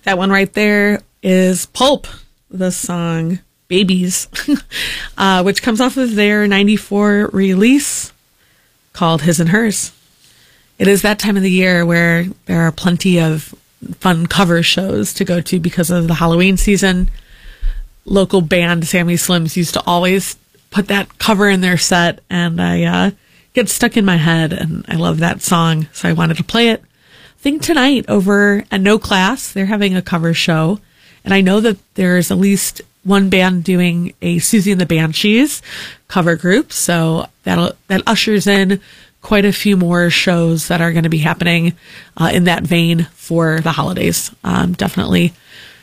That one right there is Pulp, the song Babies, which comes off of their 94 release called His and Hers. It is that time of the year where there are plenty of fun cover shows to go to because of the Halloween season. Local band Sammy Slims used to always put that cover in their set, and I get stuck in my head, and I love that song, so I wanted to play it. I think tonight over at No Class, they're having a cover show, and I know that there's at least one band doing a Susie and the Banshees cover group, so that ushers in quite a few more shows that are going to be happening in that vein for the holidays. Definitely